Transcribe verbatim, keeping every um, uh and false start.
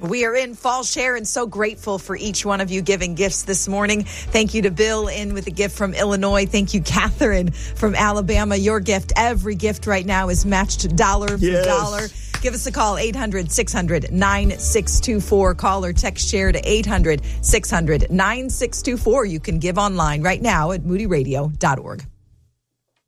We are in fall share and so grateful for each one of you giving gifts this morning. Thank you to Bill in with a gift from Illinois. Thank you, Catherine from Alabama. Your gift, every gift right now is matched dollar for yes. dollar. Give us a call, eight hundred, six hundred, nine six two four. Call or text share to eight hundred, six hundred, nine six two four. You can give online right now at moody radio dot org.